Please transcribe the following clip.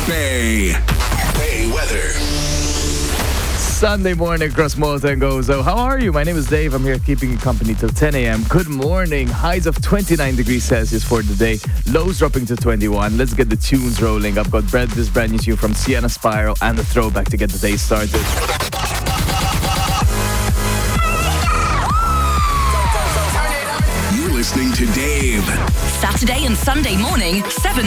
Bay weather. Sunday morning across Malta and Gozo. How are you? My name is Dave. I'm here keeping you company till 10 a.m. Good morning. Highs of 29 degrees Celsius for the day. Lows dropping to 21. Let's get the tunes rolling. I've got this brand new tune from Sienna Spiral and a throwback to get the day started. You're listening to Dave. Saturday and Sunday morning, 7